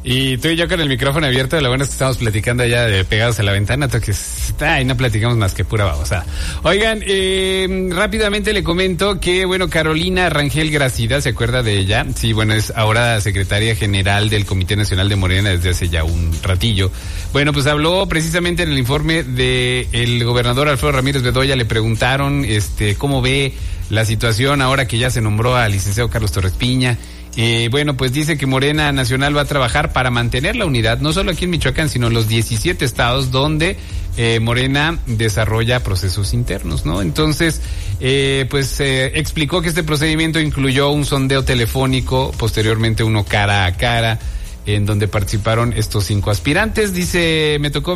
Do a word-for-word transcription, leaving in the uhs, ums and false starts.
Y tú y yo con el micrófono abierto, lo bueno es que estamos platicando allá de pegados a la ventana, que está y no platicamos más que pura babosa. Oigan, eh, rápidamente le comento que, bueno, Carolina Rangel Gracida, ¿se acuerda de ella? Sí, bueno, es ahora secretaria general del Comité Nacional de Morena desde hace ya un ratillo. Bueno, pues habló precisamente en el informe de el gobernador Alfredo Ramírez Bedoya, le preguntaron, este, cómo ve la situación ahora que ya se nombró al licenciado Carlos Torres Piña. Eh, bueno, pues dice que Morena Nacional va a trabajar para mantener la unidad, no solo aquí en Michoacán, sino en los diecisiete estados donde eh, Morena desarrolla procesos internos, ¿no? Entonces, eh, pues eh, explicó que este procedimiento incluyó un sondeo telefónico, posteriormente uno cara a cara, en donde participaron estos cinco aspirantes. Dice, me tocó